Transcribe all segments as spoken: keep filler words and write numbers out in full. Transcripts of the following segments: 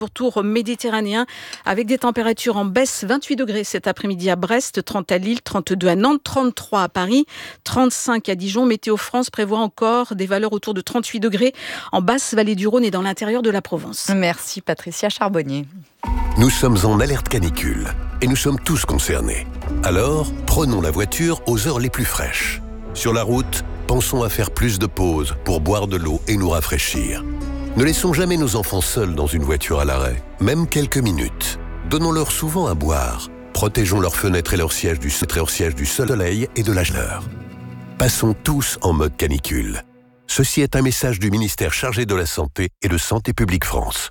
Pourtour méditerranéen avec des températures en baisse, vingt-huit degrés cet après-midi à Brest, trente à Lille, trente-deux à Nantes, trente-trois à Paris, trente-cinq à Dijon. Météo France prévoit encore des valeurs autour de trente-huit degrés en basse vallée du Rhône et dans l'intérieur de la Provence. Merci Patricia Charbonnier. Nous sommes en alerte canicule et nous sommes tous concernés. Alors, prenons la voiture aux heures les plus fraîches. Sur la route, pensons à faire plus de pauses pour boire de l'eau et nous rafraîchir. Ne laissons jamais nos enfants seuls dans une voiture à l'arrêt, même quelques minutes. Donnons-leur souvent à boire. Protégeons leurs fenêtres et leurs sièges du, leurs sièges du soleil et de la chaleur. Passons tous en mode canicule. Ceci est un message du ministère chargé de la Santé et de Santé publique France.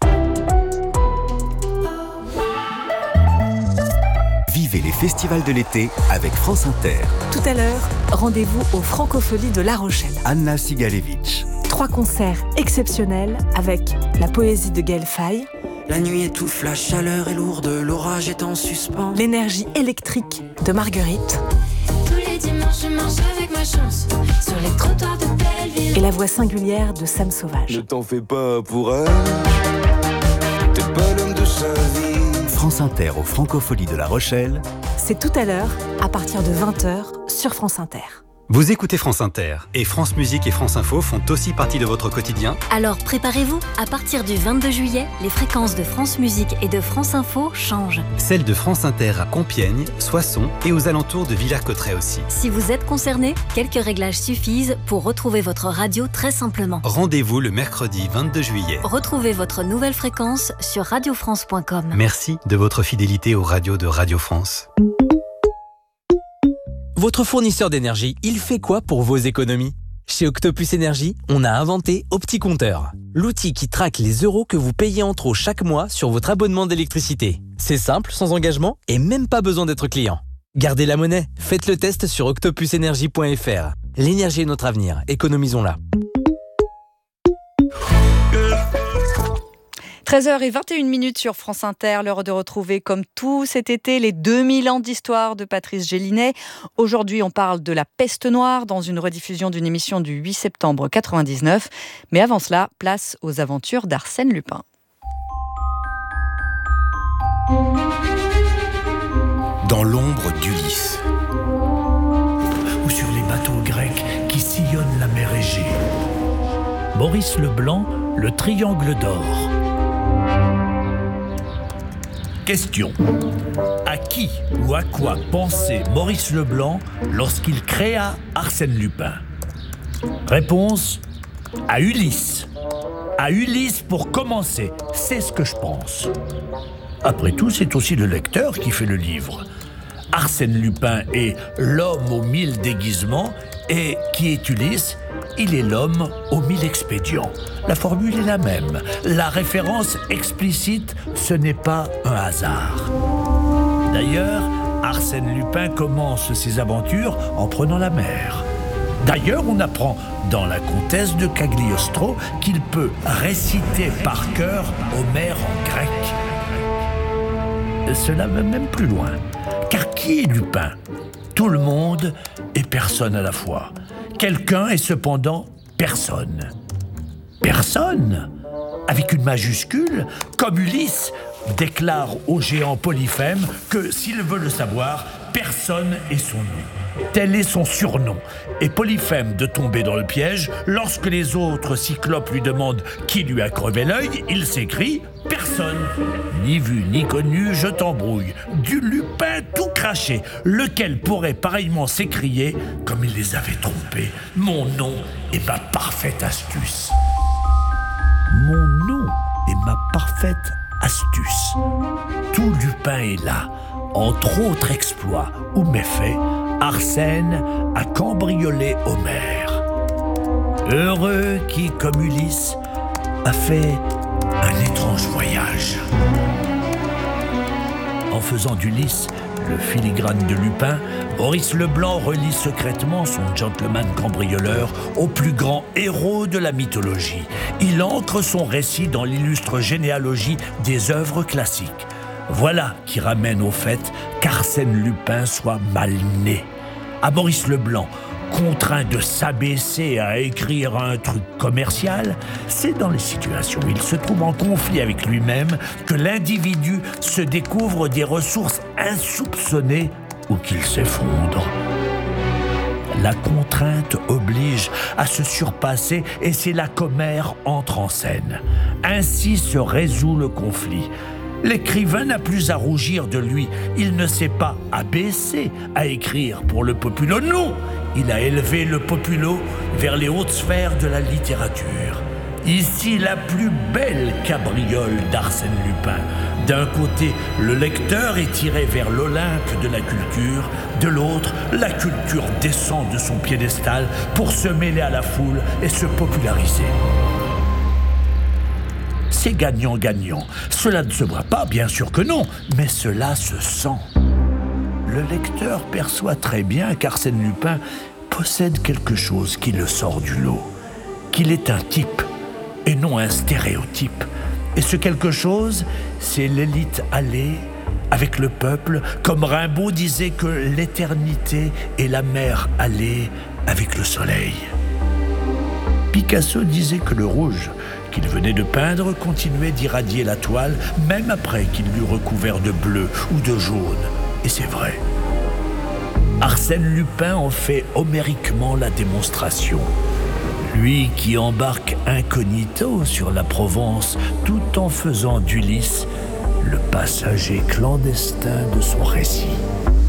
Vivez les festivals de l'été avec France Inter. Tout à l'heure, rendez-vous aux Francopholies de La Rochelle. Anna Sigalevitch. Trois concerts exceptionnels avec la poésie de Gaël Faye. La nuit étouffe, la chaleur est lourde, l'orage est en suspens. L'énergie électrique de Marguerite. Tous les dimanches, je marche avec ma chance sur les trottoirs de Belleville. Et la voix singulière de Sam Sauvage. Ne t'en fais pas pour elle, t'es pas l'homme de sa vie. France Inter aux Francopholies de La Rochelle. C'est tout à l'heure, à partir de vingt heures, sur France Inter. Vous écoutez France Inter et France Musique et France Info font aussi partie de votre quotidien. Alors préparez-vous, à partir du vingt-deux juillet, les fréquences de France Musique et de France Info changent. Celles de France Inter à Compiègne, Soissons et aux alentours de Villers-Cotterêts aussi. Si vous êtes concerné, quelques réglages suffisent pour retrouver votre radio très simplement. Rendez-vous le mercredi vingt-deux juillet. Retrouvez votre nouvelle fréquence sur radio france point com. Merci de votre fidélité aux radios de Radio France. Votre fournisseur d'énergie, il fait quoi pour vos économies ? Chez Octopus Énergie, on a inventé OptiCompteur, l'outil qui traque les euros que vous payez en trop chaque mois sur votre abonnement d'électricité. C'est simple, sans engagement et même pas besoin d'être client. Gardez la monnaie, faites le test sur octopus énergie point f r. L'énergie est notre avenir, économisons-la. treize heures vingt et une minutes sur France Inter, l'heure de retrouver comme tout cet été les deux mille ans d'histoire de Patrice Gélinet. Aujourd'hui, on parle de la peste noire dans une rediffusion d'une émission du huit septembre quatre-vingt-dix-neuf. Mais avant cela, place aux aventures d'Arsène Lupin. Dans l'ombre d'Ulysse, ou sur les bateaux grecs qui sillonnent la mer Égée, Maurice Leblanc, le triangle d'or. Question. À qui ou à quoi pensait Maurice Leblanc lorsqu'il créa Arsène Lupin ? Réponse. À Ulysse. À Ulysse pour commencer, c'est ce que je pense. Après tout, c'est aussi le lecteur qui fait le livre. Arsène Lupin est l'homme aux mille déguisements et qui est Ulysse ? Il est l'homme aux mille expédients. La formule est la même. La référence explicite, ce n'est pas un hasard. D'ailleurs, Arsène Lupin commence ses aventures en prenant la mer. D'ailleurs, on apprend dans La Comtesse de Cagliostro qu'il peut réciter par cœur Homère en grec. Cela va même plus loin. Car qui est Lupin ? Tout le monde et personne à la fois. Quelqu'un et cependant personne. Personne ? Avec une majuscule, comme Ulysse déclare au géant Polyphème que, s'il veut le savoir, personne est son nom. Tel est son surnom. Et Polyphème de tomber dans le piège, lorsque les autres cyclopes lui demandent qui lui a crevé l'œil, il s'écrie « Personne !» Ni vu ni connu, je t'embrouille. Du Lupin tout craché, lequel pourrait pareillement s'écrier, comme il les avait trompés, « Mon nom est ma parfaite astuce !» Mon nom est ma parfaite astuce. Tout Lupin est là. Entre autres exploits ou méfaits, Arsène a cambriolé Homère. Heureux qui, comme Ulysse, a fait un étrange voyage. En faisant d'Ulysse le filigrane de Lupin, Maurice Leblanc relie secrètement son gentleman cambrioleur au plus grand héros de la mythologie. Il ancre son récit dans l'illustre généalogie des œuvres classiques. Voilà qui ramène au fait qu'Arsène Lupin soit mal né. À Maurice Leblanc, contraint de s'abaisser à écrire un truc commercial, c'est dans les situations où il se trouve en conflit avec lui-même que l'individu se découvre des ressources insoupçonnées ou qu'il s'effondre. La contrainte oblige à se surpasser et c'est là qu'Homère entre en scène. Ainsi se résout le conflit. L'écrivain n'a plus à rougir de lui. Il ne s'est pas abaissé à écrire pour le populo. Non, il a élevé le populo vers les hautes sphères de la littérature. Ici, la plus belle cabriole d'Arsène Lupin. D'un côté, le lecteur est tiré vers l'Olympe de la culture. De l'autre, la culture descend de son piédestal pour se mêler à la foule et se populariser. C'est gagnant-gagnant. Cela ne se voit pas, bien sûr que non, mais cela se sent. Le lecteur perçoit très bien qu'Arsène Lupin possède quelque chose qui le sort du lot, qu'il est un type et non un stéréotype. Et ce quelque chose, c'est l'élite allée avec le peuple, comme Rimbaud disait que l'éternité est la mer allée avec le soleil. Picasso disait que le rouge qu'il venait de peindre continuait d'irradier la toile, même après qu'il l'eût recouvert de bleu ou de jaune. Et c'est vrai. Arsène Lupin en fait homériquement la démonstration. Lui qui embarque incognito sur la Provence tout en faisant d'Ulysse le passager clandestin de son récit.